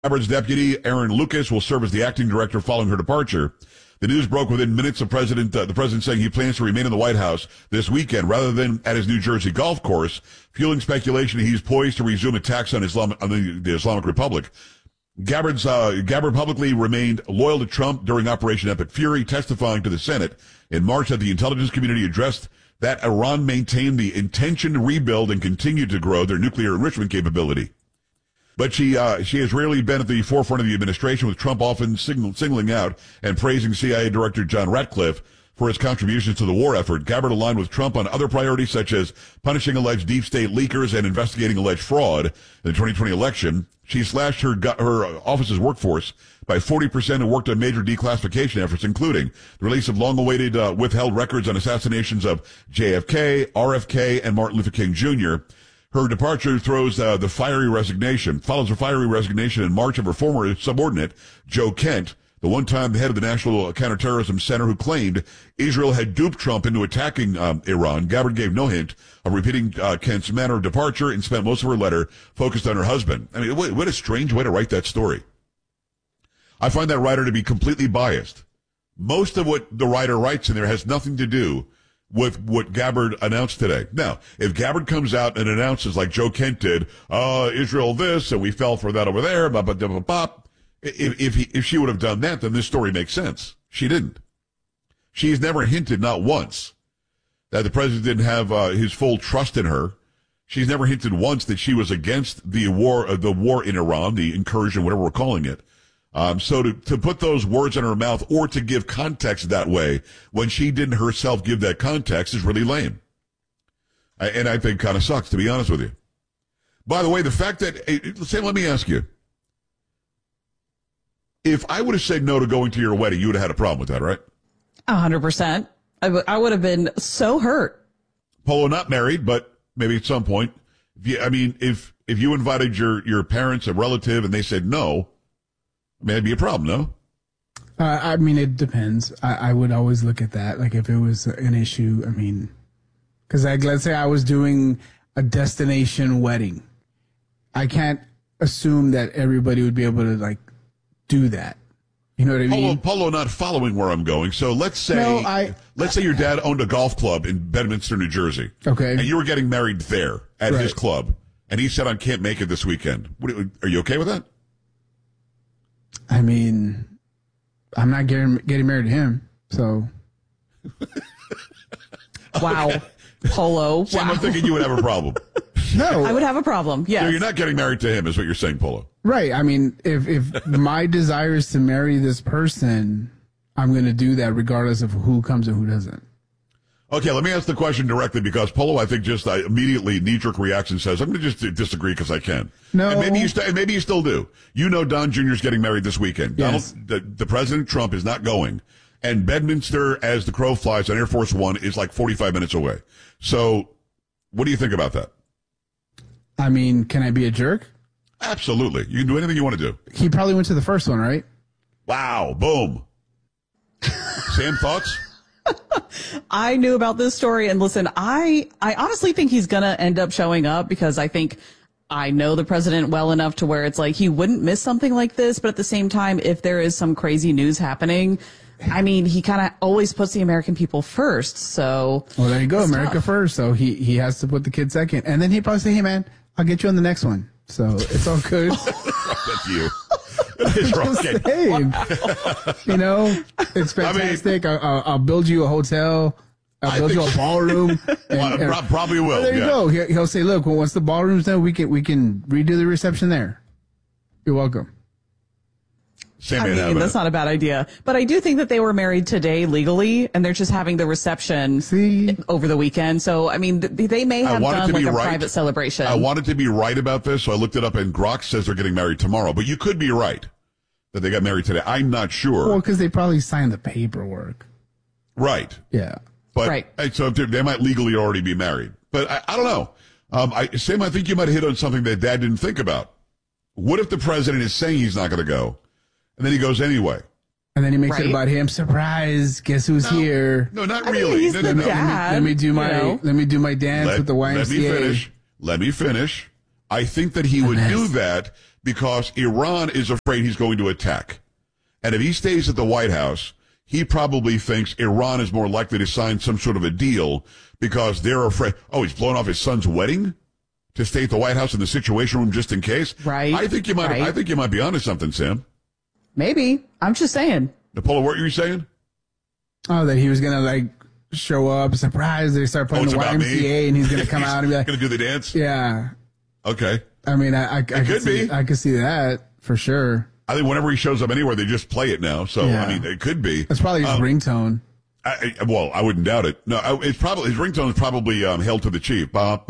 Gabbard's deputy, Aaron Lucas, will serve as the acting director following her departure. The news broke within minutes of the president saying he plans to remain in the White House this weekend rather than at his New Jersey golf course, fueling speculation he's poised to resume attacks on the Islamic Republic. Gabbard publicly remained loyal to Trump during Operation Epic Fury, testifying to the Senate in March that the intelligence community addressed that Iran maintained the intention to rebuild and continue to grow their nuclear enrichment capability. But she has rarely been at the forefront of the administration, with Trump often singling out and praising CIA Director John Ratcliffe for his contributions to the war effort. Gabbard aligned with Trump on other priorities, such as punishing alleged deep state leakers and investigating alleged fraud in the 2020 election. She slashed her office's workforce by 40% and worked on major declassification efforts, including the release of long-awaited withheld records on assassinations of JFK, RFK, and Martin Luther King Jr. Her departure follows a fiery resignation in March of her former subordinate, Joe Kent, the one-time head of the National Counterterrorism Center, who claimed Israel had duped Trump into attacking Iran. Gabbard gave no hint of repeating Kent's manner of departure and spent most of her letter focused on her husband. I mean, what a strange way to write that story. I find that writer to be completely biased. Most of what the writer writes in there has nothing to do with what Gabbard announced today. Now, if Gabbard comes out and announces, like Joe Kent did, Israel this, and we fell for that over there, blah, blah, blah, blah, blah. If she would have done that, then this story makes sense. She didn't. She's never hinted, not once, that the president didn't have his full trust in her. She's never hinted once that she was against the war in Iran, the incursion, whatever we're calling it. So to put those words in her mouth or to give context that way when she didn't herself give that context is really lame. And I think kind of sucks, to be honest with you. By the way, the fact that, let me ask you, if I would have said no to going to your wedding, you would have had a problem with that, right? 100%. I would have been so hurt. Polo, not married, but maybe at some point. If you invited your parents, a relative, and they said no, it'd be a problem, no? It depends. I would always look at that. Like, if it was an issue, because let's say I was doing a destination wedding. I can't assume that everybody would be able to, do that. You know what I mean? Polo not following where I'm going. So let's say your dad owned a golf club in Bedminster, New Jersey. Okay. And you were getting married there at his club. And he said, I can't make it this weekend. Are you okay with that? I'm not getting married to him, so. Wow. Polo. Sam, wow. I'm thinking you would have a problem. No. I would have a problem, yes. So you're not getting married to him, is what you're saying, Polo. Right. If my desire is to marry this person, I'm going to do that regardless of who comes and who doesn't. Okay, let me ask the question directly, because Polo, I think, just immediately knee-jerk reaction says, I'm going to just disagree because I can. No. And maybe you still do. You know Don Jr. is getting married this weekend. Yes. The President Trump is not going. And Bedminster, as the crow flies on Air Force One, is like 45 minutes away. So what do you think about that? Can I be a jerk? Absolutely. You can do anything you want to do. He probably went to the first one, right? Wow. Boom. Sam, thoughts? I knew about this story, and listen, I honestly think he's going to end up showing up, because I think I know the president well enough to where it's like he wouldn't miss something like this. But at the same time, if there is some crazy news happening, he kind of always puts the American people first. So, well, there you go. America first. So he has to put the kid second. And then he'd probably say, hey, man, I'll get you on the next one. So it's all good. That's you. It's wow. It's fantastic. I'll build you a hotel. I'll build you a ballroom. Probably will. There you go. He'll say, look, once the ballroom's done, we can redo the reception there. You're welcome. That's not a bad idea. But I do think that they were married today legally, and they're just having the reception over the weekend. So, they may have done a private celebration. I wanted to be right about this, so I looked it up, and Grok says they're getting married tomorrow. But you could be right that they got married today. I'm not sure. Well, because they probably signed the paperwork. Right. Yeah. But so they might legally already be married. But I don't know. Sam, I think you might have hit on something that Dad didn't think about. What if the president is saying he's not going to go, and then he goes anyway? And then he makes it about him. Surprise! Guess who's here? No, not really. He's the dad. Let me do my dance with the YMCA. Let me finish. I think that he would do that because Iran is afraid he's going to attack. And if he stays at the White House, he probably thinks Iran is more likely to sign some sort of a deal because they're afraid. Oh, he's blowing off his son's wedding to stay at the White House in the Situation Room just in case. Right. I think you might. Right. I think you might be onto something, Sam. Maybe. I'm just saying. Nicola, what were you saying? Oh, that he was gonna show up, surprise. They start playing the YMCA, and he's gonna come out and be like, "Gonna do the dance." Yeah. Okay. I mean, I could be. I could see that for sure. I think whenever he shows up anywhere, they just play it now. So yeah. I mean, it could be. That's probably his ringtone. I wouldn't doubt it. No, it's probably his ringtone is probably "Hail to the Chief."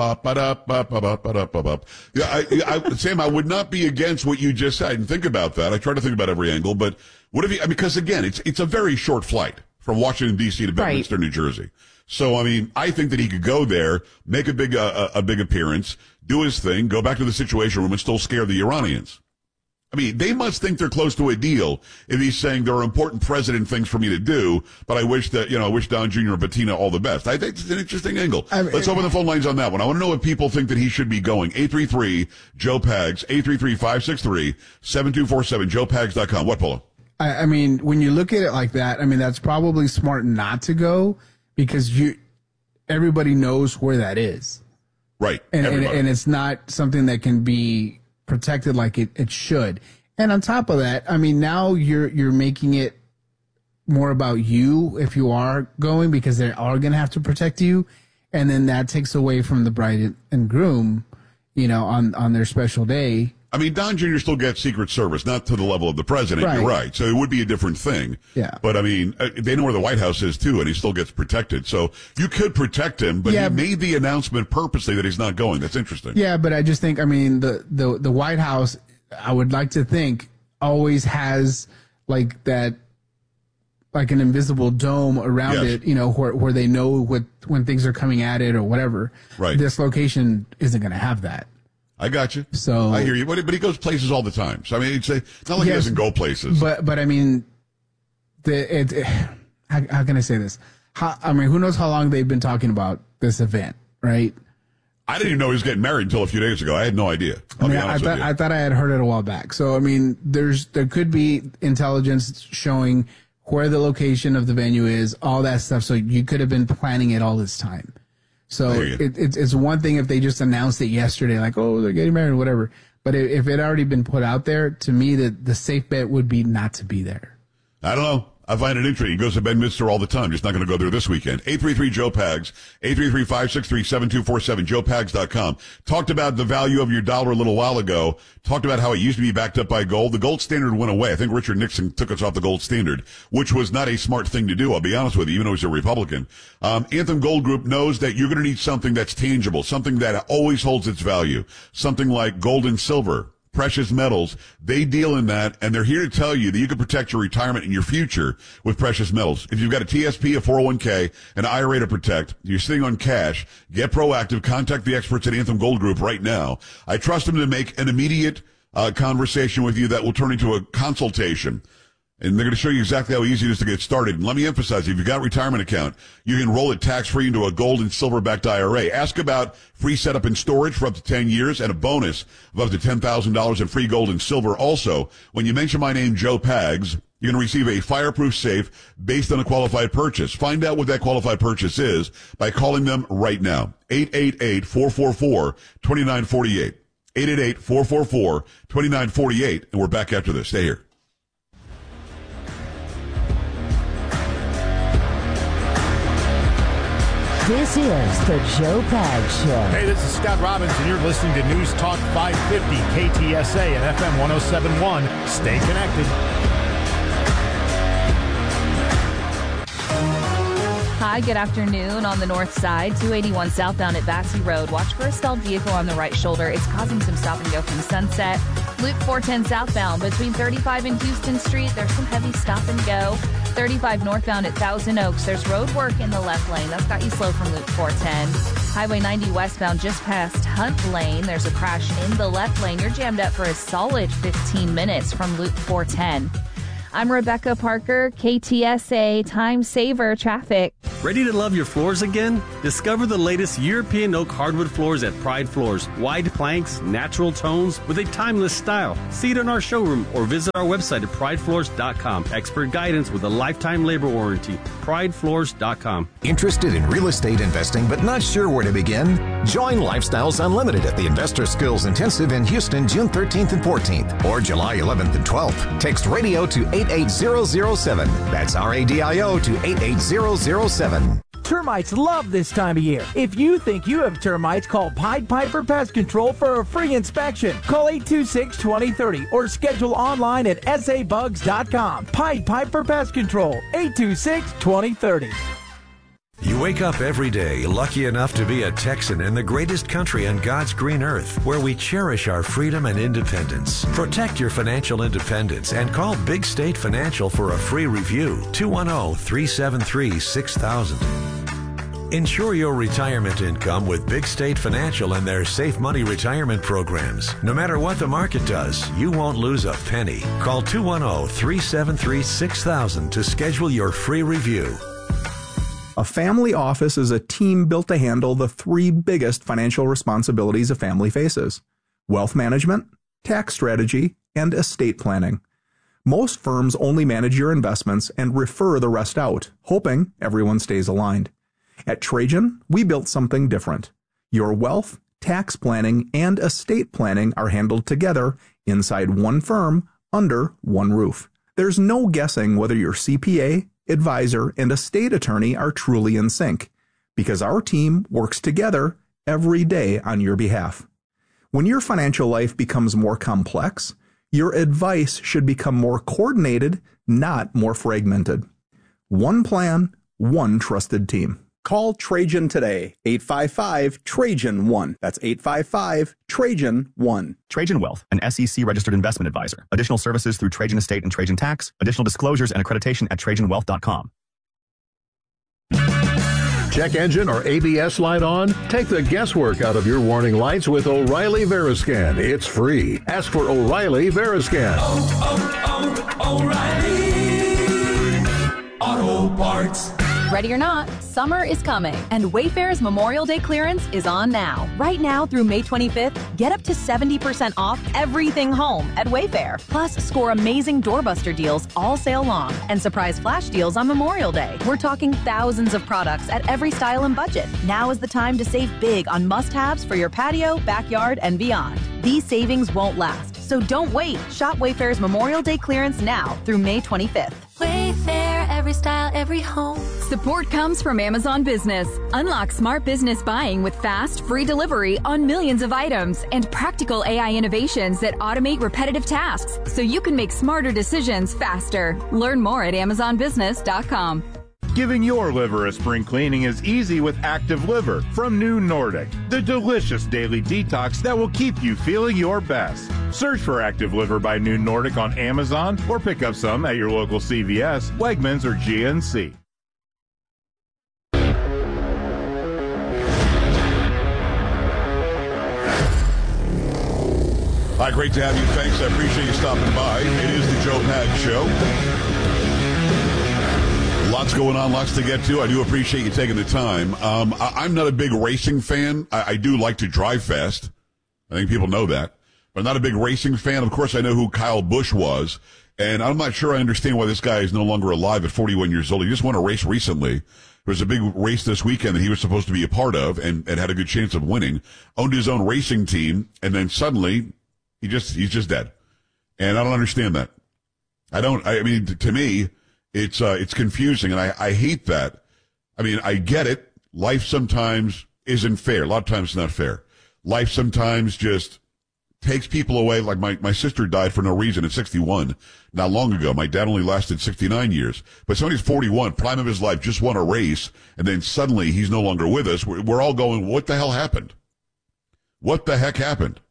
Yeah, Sam, I would not be against what you just said. And think about that. I try to think about every angle, but what if he? Because again, it's a very short flight from Washington D.C. to Bedminster, New Jersey. So I mean, I think that he could go there, make a big appearance, do his thing, go back to the Situation Room, and still scare the Iranians. I mean, they must think they're close to a deal if he's saying there are important president things for me to do, but I wish Don Jr. and Bettina all the best. I think it's an interesting angle. Let's open the phone lines on that one. I want to know if people think that he should be going. 833-JOE-PAGS, 833-563-7247, joepags.com. What, Polo? I mean, when you look at it like that, I mean, that's probably smart not to go because everybody knows where that is. Right. And it's not something that can be protected like it should. And on top of that, I mean, now you're making it more about you if you are going because they are going to have to protect you. And then that takes away from the bride and groom, on their special day. I mean, Don Jr. still gets Secret Service, not to the level of the president. Right. You're right. So it would be a different thing. Yeah. But I mean, they know where the White House is too, and he still gets protected. So you could protect him, but he made the announcement purposely that he's not going. That's interesting. Yeah, but I just think, I mean, the White House, I would like to think, always has like an invisible dome around it, where they know when things are coming at it or whatever. Right. This location isn't going to have that. I got you. So I hear you, but he goes places all the time. So I mean, it's not like he doesn't go places. But I mean, how can I say this? Who knows how long they've been talking about this event, right? I didn't even know he was getting married until a few days ago. I had no idea. I thought I had heard it a while back. So I mean, there could be intelligence showing where the location of the venue is, all that stuff. So you could have been planning it all this time. So it's one thing if they just announced it yesterday, like, oh, they're getting married or whatever. But if it had already been put out there, to me, the safe bet would be not to be there. I don't know. I find it interesting. He goes to Bedminster all the time. Just not going to go there this weekend. 833-JOE-PAGS, 833-563-7247, joepags.com. Talked about the value of your dollar a little while ago. Talked about how it used to be backed up by gold. The gold standard went away. I think Richard Nixon took us off the gold standard, which was not a smart thing to do, I'll be honest with you, even though he's a Republican. Anthem Gold Group knows that you're going to need something that's tangible, something that always holds its value, something like gold and silver. Precious metals, they deal in that, and they're here to tell you that you can protect your retirement and your future with precious metals. If you've got a TSP, a 401k, an IRA to protect, you're sitting on cash, get proactive, contact the experts at Anthem Gold Group right now. I trust them to make an immediate conversation with you that will turn into a consultation. And they're going to show you exactly how easy it is to get started. And let me emphasize, if you've got a retirement account, you can roll it tax-free into a gold and silver-backed IRA. Ask about free setup and storage for up to 10 years and a bonus of up to $10,000 in free gold and silver. Also, when you mention my name, Joe Pags, you're going to receive a fireproof safe based on a qualified purchase. Find out what that qualified purchase is by calling them right now. 888-444-2948. 888-444-2948. And we're back after this. Stay here. This is the Joe Pags Show. Hey, this is Scott Robbins, and you're listening to News Talk 550 KTSA and FM 107.1. Stay connected. Hi, good afternoon. On the north side, 281 southbound at Bassey Road. Watch for a stalled vehicle on the right shoulder. It's causing some stop and go from Sunset. Loop 410 southbound between 35 and Houston Street. There's some heavy stop and go. 35 northbound at Thousand Oaks. There's road work in the left lane. That's got you slow from Loop 410. Highway 90 westbound just past Hunt Lane. There's a crash in the left lane. You're jammed up for a solid 15 minutes from Loop 410. I'm Rebecca Parker, KTSA Time Saver Traffic. Ready to love your floors again? Discover the latest European oak hardwood floors at Pride Floors. Wide planks, natural tones, with a timeless style. See it in our showroom or visit our website at pridefloors.com. Expert guidance with a lifetime labor warranty. pridefloors.com. Interested in real estate investing but not sure where to begin? Join Lifestyles Unlimited at the Investor Skills Intensive in Houston, June 13th and 14th, or July 11th and 12th. Text radio to 88007. That's RADIO to 88007. Termites love this time of year. If you think you have termites, call Pied Piper Pest Control for a free inspection. Call 826-2030 or schedule online at sabugs.com. Pied Piper Pest Control, 826-2030. You wake up every day lucky enough to be a Texan in the greatest country on God's green earth, where we cherish our freedom and independence. Protect your financial independence and call Big State Financial for a free review. 210-373-6000. Ensure your retirement income with Big State Financial and their Safe Money retirement programs. No matter what the market does, you won't lose a penny. Call 210-373-6000 to schedule your free review. A family office is a team built to handle the three biggest financial responsibilities a family faces: wealth management, tax strategy, and estate planning. Most firms only manage your investments and refer the rest out, hoping everyone stays aligned. At Trajan, we built something different. Your wealth, tax planning, and estate planning are handled together inside one firm under one roof. There's no guessing whether your CPA, advisor, and estate attorney are truly in sync, because our team works together every day on your behalf. When your financial life becomes more complex, your advice should become more coordinated, not more fragmented. One plan, one trusted team. Call Trajan today, 855-TRAJAN-1. That's 855-TRAJAN-1. Trajan Wealth, an SEC-registered investment advisor. Additional services through Trajan Estate and Trajan Tax. Additional disclosures and accreditation at TrajanWealth.com. Check engine or ABS light on? Take the guesswork out of your warning lights with O'Reilly Veriscan. It's free. Ask for O'Reilly Veriscan. O'Reilly Auto Parts. Ready or not, summer is coming, and Wayfair's Memorial Day clearance is on now. Right now through May 25th, get up to 70% off everything home at Wayfair. Plus, score amazing doorbuster deals all sale long and surprise flash deals on Memorial Day. We're talking thousands of products at every style and budget. Now is the time to save big on must-haves for your patio, backyard, and beyond. These savings won't last, so don't wait. Shop Wayfair's Memorial Day clearance now through May 25th. Wayfair, every style, every home. Support comes from Amazon Business. Unlock smart business buying with fast, free delivery on millions of items and practical AI innovations that automate repetitive tasks so you can make smarter decisions faster. Learn more at AmazonBusiness.com. Giving your liver a spring cleaning is easy with Active Liver from New Nordic, the delicious daily detox that will keep you feeling your best. Search for Active Liver by New Nordic on Amazon or pick up some at your local CVS, Wegmans, or GNC. Hi, great to have you. Thanks. I appreciate you stopping by. It is the Joe Pags Show. Lots going on, lots to get to. I do appreciate you taking the time. I'm not a big racing fan. I do like to drive fast. I think people know that. But I'm not a big racing fan. Of course, I know who Kyle Busch was. And I'm not sure I understand why this guy is no longer alive at 41 years old. He just won a race recently. There was a big race this weekend that he was supposed to be a part of and had a good chance of winning. Owned his own racing team. And then suddenly, he's just dead. And I don't understand that. I mean, to me, it's confusing, and I hate that. I mean, I get it. Life sometimes isn't fair. A lot of times it's not fair. Life sometimes just takes people away. Like my sister died for no reason at 61 not long ago. My dad only lasted 69 years. But somebody's 41, prime of his life, just won a race, and then suddenly he's no longer with us. We're all going, what the hell happened? What the heck happened?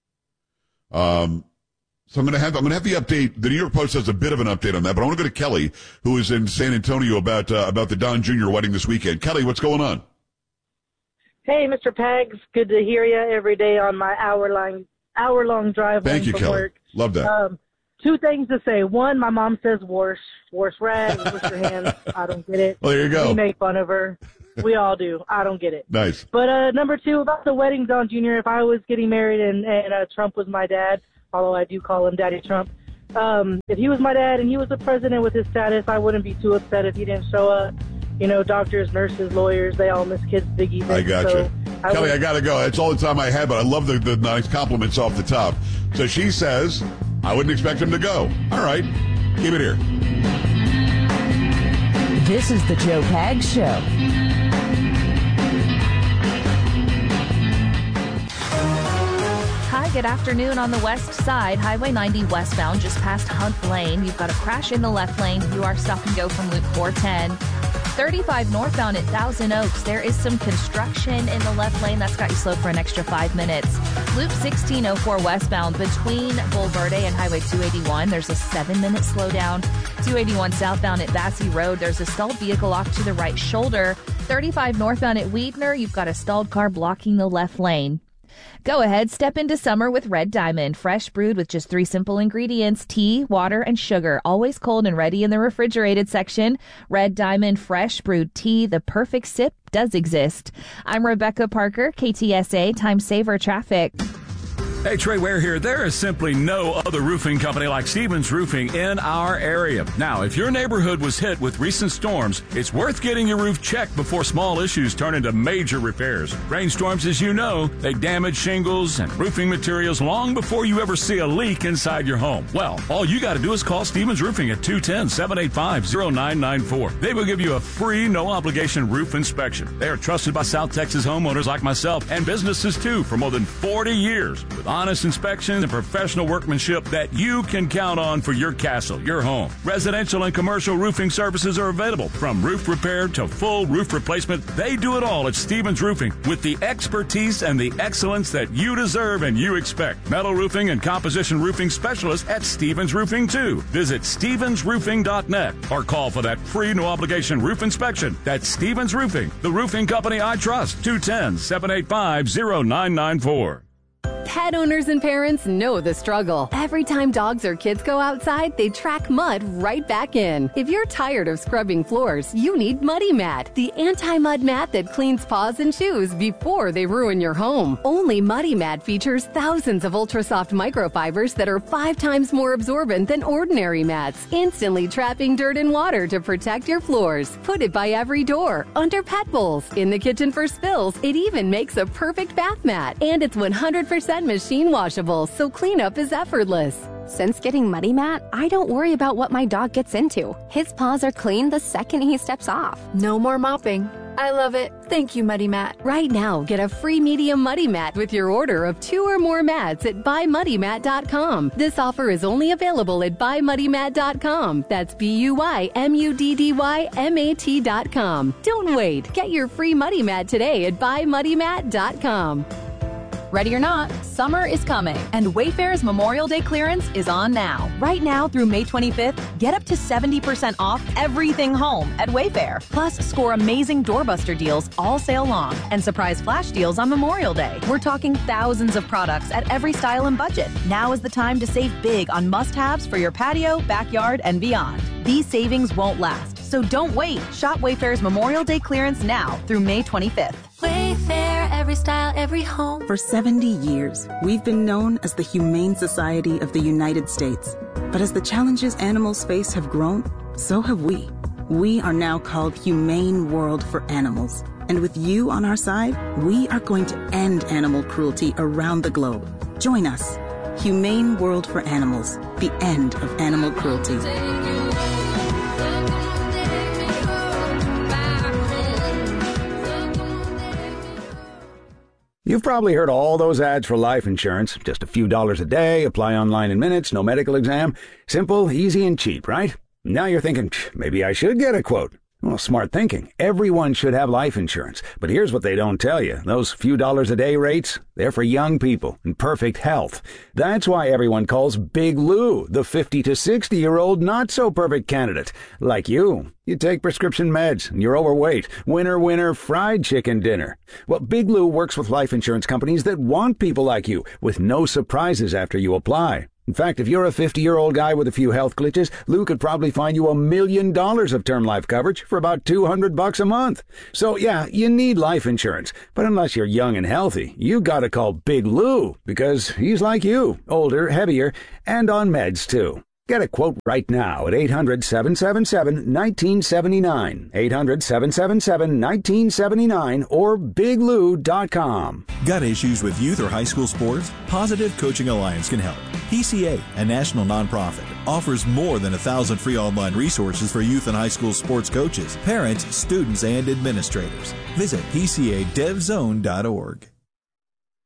So I'm going to have the update. The New York Post has a bit of an update on that, but I want to go to Kelly, who is in San Antonio about the Don Jr. wedding this weekend. Kelly, what's going on? Hey, Mr. Pags. Good to hear you every day on my hour-long drive Thank you, from Kelly. work. Love that. two things to say. One, my mom says wash rag, wash your hands. I don't get it. Well, there you go. We make fun of her. We all do. I don't get it. Nice. But number two, about the wedding, Don Jr., if I was getting married and Trump was my dad, although I do call him Daddy Trump, if he was my dad and he was the president with his status, I wouldn't be too upset if he didn't show up. You know, doctors, nurses, lawyers, they all miss kids' big events. I got you. Kelly, I got to go. That's all the time I had, but I love the nice compliments off the top. So she says, I wouldn't expect him to go. All right. Keep it here. This is the Joe Pags Show. Hi, good afternoon on the west side. Highway 90 westbound just past Hunt Lane. You've got a crash in the left lane. You are stop and go from Loop 410. 35 northbound at Thousand Oaks. There is some construction in the left lane. That's got you slowed for an extra 5 minutes. Loop 1604 westbound between Bulverde and Highway 281. There's a 7-minute slowdown. 281 southbound at Bassey Road. There's a stalled vehicle off to the right shoulder. 35 northbound at Weidner. You've got a stalled car blocking the left lane. Go ahead, step into summer with Red Diamond. Fresh brewed with just 3 simple ingredients, tea, water, and sugar. Always cold and ready in the refrigerated section. Red Diamond Fresh Brewed Tea, the perfect sip, does exist. I'm Rebecca Parker, KTSA Time Saver Traffic. Hey, Trey Ware here. There is simply no other roofing company like Stevens Roofing in our area. Now, if your neighborhood was hit with recent storms, it's worth getting your roof checked before small issues turn into major repairs. Rainstorms, as you know, they damage shingles and roofing materials long before you ever see a leak inside your home. Well, all you got to do is call Stevens Roofing at 210-785-0994. They will give you a free, no-obligation roof inspection. They are trusted by South Texas homeowners like myself and businesses, too, for more than 40 years. With honest inspections and professional workmanship that you can count on for your castle, your home. Residential and commercial roofing services are available, from roof repair to full roof replacement. They do it all at Stevens Roofing with the expertise and the excellence that you deserve and you expect. Metal roofing and composition roofing specialists at Stevens Roofing, too. Visit stevensroofing.net or call for that free no-obligation roof inspection. That's Stevens Roofing, the roofing company I trust. 210-785-0994. Pet owners and parents know the struggle. Every time dogs or kids go outside, they track mud right back in. If you're tired of scrubbing floors, you need Muddy Mat, the anti-mud mat that cleans paws and shoes before they ruin your home. Only Muddy Mat features thousands of ultra-soft microfibers that are 5 times more absorbent than ordinary mats, instantly trapping dirt and water to protect your floors. Put it by every door, under pet bowls, in the kitchen for spills. It even makes a perfect bath mat. And it's 100% machine washable, so cleanup is effortless. Since getting Muddy Mat, I don't worry about what my dog gets into. His paws are clean the second he steps off. No more mopping. I love it. Thank you, Muddy Mat. Right now, get a free medium Muddy Mat with your order of 2 or more mats at buymuddymat.com. This offer is only available at buymuddymat.com. That's buymuddymat.com. Don't wait. Get your free Muddy Mat today at buymuddymat.com. Ready or not, summer is coming, and Wayfair's Memorial Day clearance is on now. Right now through May 25th, get up to 70% off everything home at Wayfair. Plus, score amazing doorbuster deals all sale long and surprise flash deals on Memorial Day. We're talking thousands of products at every style and budget. Now is the time to save big on must-haves for your patio, backyard, and beyond. These savings won't last, so don't wait. Shop Wayfair's Memorial Day clearance now through May 25th. Wayfair, every style, every home. For 70 years, we've been known as the Humane Society of the United States. But as the challenges animals face have grown, so have we. We are now called Humane World for Animals. And with you on our side, we are going to end animal cruelty around the globe. Join us. Humane World for Animals. The end of animal cruelty. You've probably heard all those ads for life insurance. Just a few dollars a day, apply online in minutes, no medical exam. Simple, easy, and cheap, right? Now you're thinking, maybe I should get a quote. Well, smart thinking. Everyone should have life insurance. But here's what they don't tell you. Those few dollars a day rates, they're for young people in perfect health. That's why everyone calls Big Lou the 50 to 60-year-old not-so-perfect candidate. Like you. You take prescription meds, and you're overweight. Winner, winner, fried chicken dinner. Well, Big Lou works with life insurance companies that want people like you, with no surprises after you apply. In fact, if you're a 50-year-old guy with a few health glitches, Lou could probably find you $1 million of term life coverage for about $200 a month. So yeah, you need life insurance, but unless you're young and healthy, you gotta call Big Lou, because he's like you, older, heavier, and on meds too. Get a quote right now at 800-777-1979, 800-777-1979, or biglou.com. Got issues with youth or high school sports? Positive Coaching Alliance can help. PCA, a national nonprofit, offers more than 1,000 free online resources for youth and high school sports coaches, parents, students, and administrators. Visit PCADevZone.org.